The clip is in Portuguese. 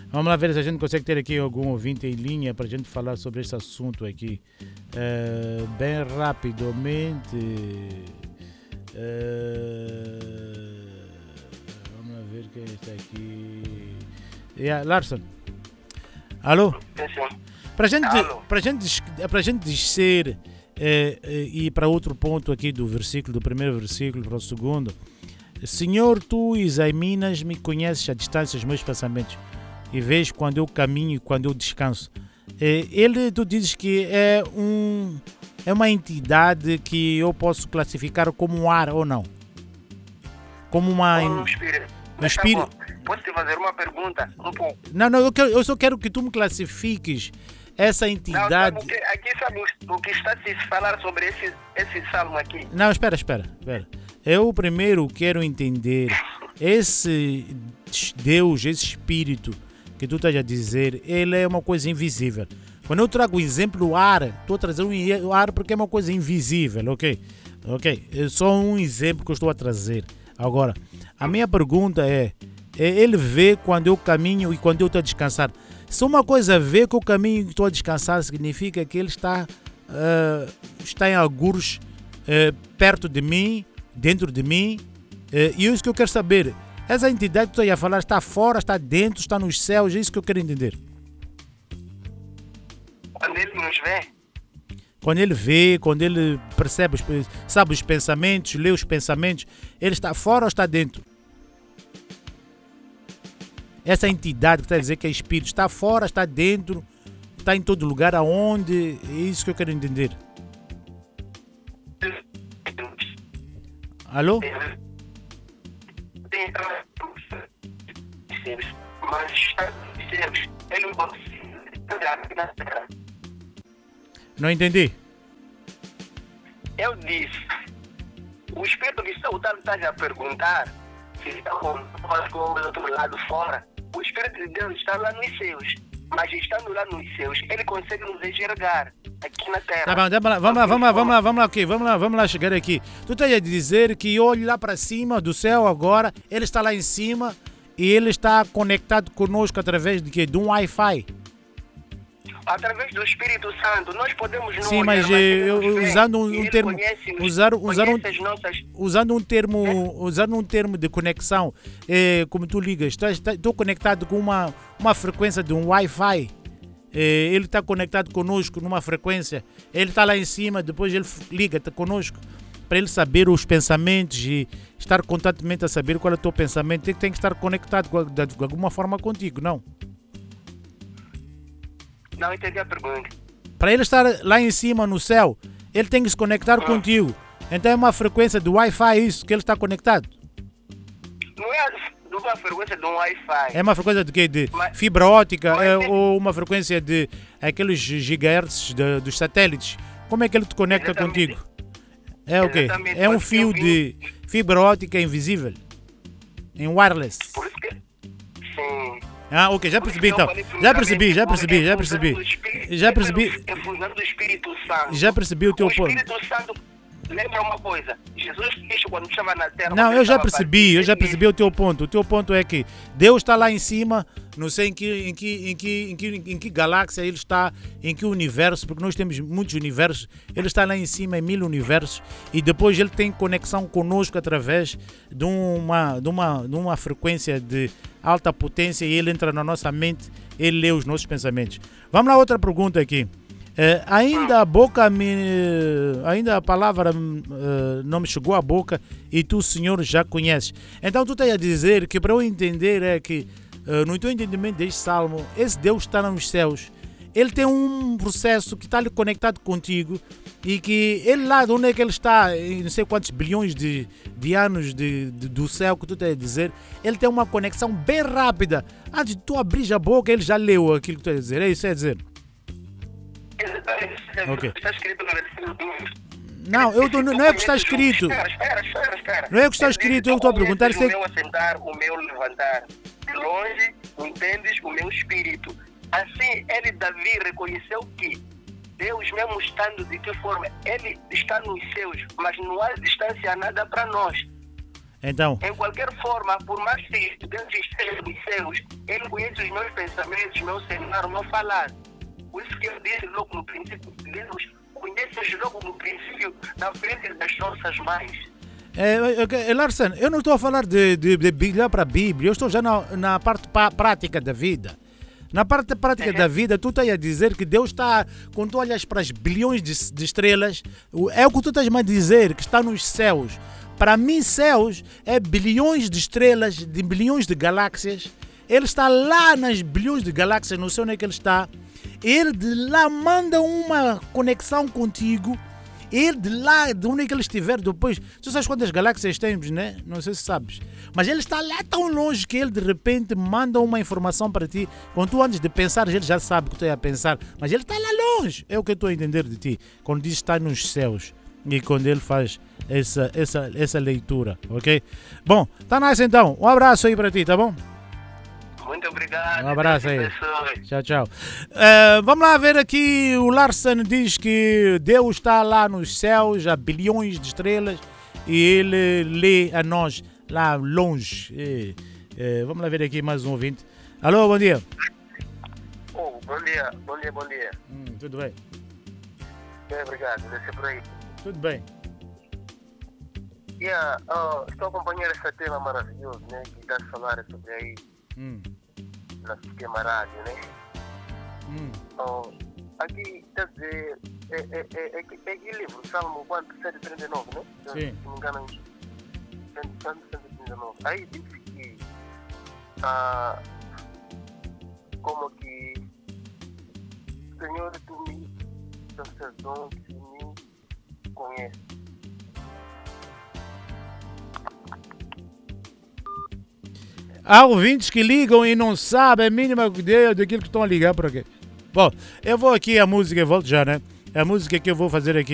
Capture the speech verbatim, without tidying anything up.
Vamos lá ver se a gente consegue ter aqui algum ouvinte em linha para a gente falar sobre este assunto aqui. Uh, bem rapidamente. Uh, vamos lá ver quem está aqui. Yeah, Larson. Alô? Para a gente, para gente, para gente descer eh, eh, e ir para outro ponto aqui do versículo, do primeiro versículo para o segundo. Senhor, tu examinas, me conheces à distância os meus pensamentos e vês quando eu caminho e quando eu descanso. Eh, ele, tu dizes que é, um, é uma entidade que eu posso classificar como um ar ou não? Como uma... Um espírito. Um espírito. Posso te fazer uma pergunta? Um pouco. Não, não, eu, quero, eu só quero que tu me classifiques essa entidade. Não, sabe, aqui sabe o que está se falar sobre esse, esse salmo aqui? Não, espera, espera, espera. Eu primeiro quero entender esse Deus, esse espírito que tu estás a dizer, ele é uma coisa invisível. Quando eu trago o exemplo do ar, estou a trazer um ar porque é uma coisa invisível, ok? Ok, é só um exemplo que eu estou a trazer. Agora, a minha pergunta é, ele vê quando eu caminho e quando eu estou a descansar. Se uma coisa vê que eu caminho e estou a descansar, significa que ele está, uh, está em algures uh, perto de mim, dentro de mim. Uh, e é isso que eu quero saber. Essa entidade que tu ia falar está fora, está dentro, está nos céus. É isso que eu quero entender. Quando ele nos vê? Quando ele vê, quando ele percebe, sabe os pensamentos, lê os pensamentos, ele está fora ou está dentro? Essa entidade que está a dizer que é espírito, está fora, está dentro, está em todo lugar, aonde? É isso que eu quero entender. Alô? Não entendi. Eu disse, o espírito que está, está a perguntar se está com o outro lado fora, o Espírito de Deus está lá nos céus, mas estando lá nos céus, ele consegue nos enxergar aqui na terra. Tá bom, tá bom, vamos lá, vamos lá, vamos lá, vamos lá, okay, vamos lá, vamos lá chegar aqui. Tu estás a dizer que eu olho lá para cima do céu agora, ele está lá em cima e ele está conectado conosco através de quê? De um Wi-Fi. Através do Espírito Santo, nós podemos não Sim, olhar, mas, mas eu, vê, usando um, um termo, conhece, usar, usar um, nossas... usando um termo, é? usando um termo de conexão, é, como tu ligas, estou conectado com uma, uma frequência de um Wi-Fi. É, ele está conectado conosco numa frequência, ele está lá em cima, depois ele liga tá conosco para ele saber os pensamentos e estar constantemente a saber qual é o teu pensamento. Tem, tem que estar conectado de, de alguma forma contigo, não? Não entendi a pergunta. Para ele estar lá em cima no céu, ele tem que se conectar ah. contigo. Então é uma frequência do Wi-Fi isso que ele está conectado? Não é uma frequência de um Wi-Fi. É uma frequência de quê? De mas, fibra ótica é, é... ou uma frequência de aqueles gigahertz de, dos satélites? Como é que ele te conecta Exatamente. contigo? É o quê? É um fio de fibra ótica invisível? Em wireless? Por isso que... Sim. Ah, ok, já percebi então. Já percebi, já percebi, já percebi. Já percebi. Já percebi o teu ponto. O Espírito Santo, lembra uma coisa, Jesus Cristo quando estava na terra... Não, eu já percebi, eu já percebi o teu ponto. O teu ponto é que Deus está lá em cima, não sei em que, em que, em que, em que, em que galáxia ele está, em que universo, porque nós temos muitos universos, ele está lá em cima em mil universos e depois ele tem conexão conosco através de uma, de uma, de uma frequência de alta potência e ele entra na nossa mente, ele lê os nossos pensamentos. Vamos lá, outra pergunta aqui. Uh, ainda a boca me, ainda a palavra uh, não me chegou à boca e tu, Senhor, já conheces. Então tu estás a dizer que para eu entender é que uh, no teu entendimento deste salmo, esse Deus está nos céus, ele tem um processo que está ali conectado contigo e que ele lá, de onde é que ele está, em não sei quantos bilhões de, de anos de, de, do céu que tu estás a dizer, ele tem uma conexão bem rápida. Antes de tu abrir a boca, ele já leu aquilo que tu estás a dizer. É isso que é dizer? Okay. Está escrito no versículo dois. Não, eu tô, não é o que está escrito. Espera, espera, espera, espera. Não é o que está escrito, eu estou a perguntar se... O meu assentar, o meu levantar. De longe, entendes o meu espírito. Assim, ele, Davi, reconheceu que Deus, mesmo estando de que forma, ele está nos céus, mas não há distância nada para nós. Então, Em qualquer forma, por mais que Deus esteja nos céus, Ele conhece os meus pensamentos, meu cenário, meu falar. Por isso que eu disse logo no princípio, Deus conhece logo no princípio, na frente das nossas mães. é, é, Larsen, eu não estou a falar de, de, de olhar para a Bíblia, eu estou já na, na parte pa- prática da vida. Na parte prática Uhum. da vida, tu estás a dizer que Deus está, quando tu olhas para as bilhões de, de estrelas, o- é o que tu estás a dizer, que está nos céus. Para mim, céus é bilhões de estrelas, de bilhões de galáxias. Ele está lá nas bilhões de galáxias, não sei onde é que ele está. Ele de lá manda uma conexão contigo. Ele de lá, de onde é que ele estiver depois. Tu sabes quantas galáxias temos, né? Não sei se sabes. Mas ele está lá tão longe que ele de repente manda uma informação para ti. Quando tu antes de pensar, ele já sabe o que tu é a pensar. Mas ele está lá longe. É o que eu estou a entender de ti. Quando diz está nos céus. E quando ele faz essa, essa, essa leitura, ok? Bom, tá nice então. Um abraço aí para ti, tá bom? Muito obrigado. Um abraço Deus te aí. abençoe. Tchau, tchau. Eh, vamos lá ver aqui. O Larsen diz que Deus está lá nos céus, há bilhões de estrelas, e ele lê a nós lá longe. Eh, eh, vamos lá ver aqui mais um ouvinte. Alô, bom dia. Oh, bom dia, bom dia, bom dia. Hum, tudo bem? Bem, obrigado. Deixa por aí. Tudo bem. Yeah, oh, estou a acompanhar esse tema maravilhoso, né? Que está a falar sobre aí Hum, na esquema rádio, né? hum. Oh, aqui quer dizer, é, é, é, é, que- é que livro, Salmo quanto? cento e trinta e nove, né? Se- Sim. Se não me engano, cento e trinta e nove. Aí diz que, ah, como que, Senhor, tu me, sacerdote, me conhece. Há ouvintes que ligam e não sabem a mínima ideia daquilo que estão a ligar para quê. Bom, eu vou aqui a música e volto já, né? A música que eu vou fazer aqui.